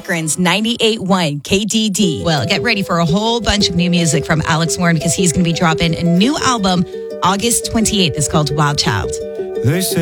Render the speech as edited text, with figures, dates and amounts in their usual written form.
Akron's 98.1 KDD. Well, get ready for a whole bunch of new music from Alex Warren because he's going to be dropping a new album August 28th. It's called Wild Child. They say